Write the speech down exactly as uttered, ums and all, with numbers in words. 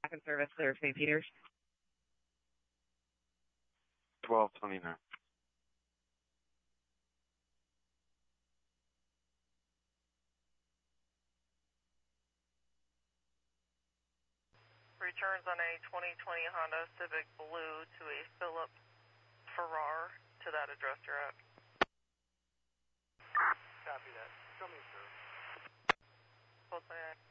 back in service for Saint Peter's. twelve twenty-nine. Returns on a twenty twenty Honda Civic Blue to a Philip Farrar to that address you're at. Copy that. Show me, sir. twelve twenty-nine.